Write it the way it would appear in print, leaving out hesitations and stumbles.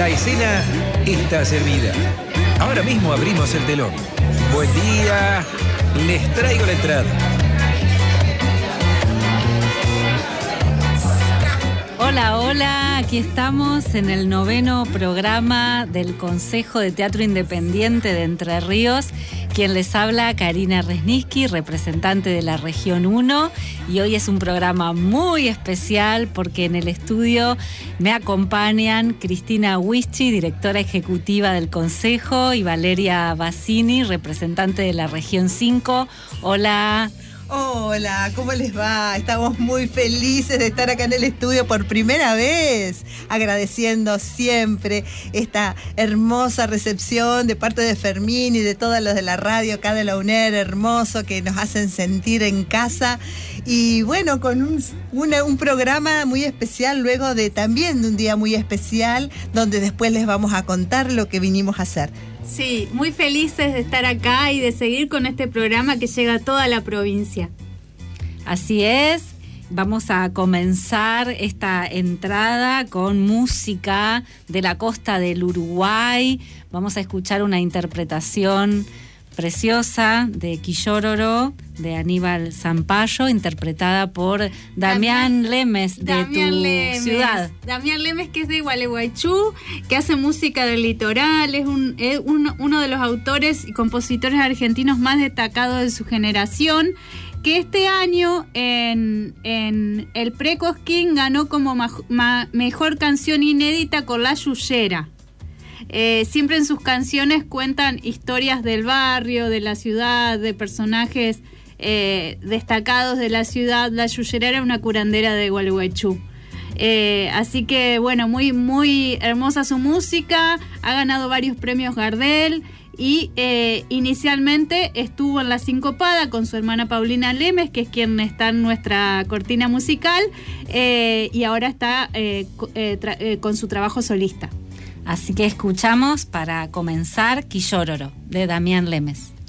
La escena está servida. Ahora mismo abrimos el telón. Buen día, les traigo la entrada. Hola, hola, aquí estamos en el 9º programa del Consejo de Teatro Independiente de Entre Ríos. Quien les habla, Karina Resniski, representante de la Región 1. Y hoy es un programa muy especial porque en el estudio me acompañan Cristina Wischi, directora ejecutiva del Consejo, y Valeria Bassini, representante de la Región 5. Hola. Hola, ¿cómo les va? Estamos muy felices de estar acá en el estudio por primera vez, agradeciendo siempre esta hermosa recepción de parte de Fermín y de todos los de la radio acá de la UNER, hermoso, que nos hacen sentir en casa. Y bueno, con un programa muy especial, luego de también de un día muy especial, donde después les vamos a contar lo que vinimos a hacer. Sí, muy felices de estar acá y de seguir con este programa que llega a toda la provincia. Así es, vamos a comenzar esta entrada con música de la costa del Uruguay. Vamos a escuchar una interpretación preciosa de Quillóroro, de Aníbal Zampayo, interpretada por Damián Lemes, de tu ciudad. Damián Lemes, que es de Gualeguaychú, que hace música del litoral, es uno de los autores y compositores argentinos más destacados de su generación, que este año en el Pre-Cosquín ganó como mejor canción inédita con La Yuyera. Siempre en sus canciones cuentan historias del barrio, de la ciudad, de personajes destacados de la ciudad. La Yuyera era una curandera de Gualeguaychú. Así que bueno, muy, muy hermosa su música, ha ganado varios premios Gardel y inicialmente estuvo en La Sincopada con su hermana Paulina Lemes, que es quien está en nuestra cortina musical, y ahora está con su trabajo solista. Así que escuchamos para comenzar Quillóroro, de Damián Lemes.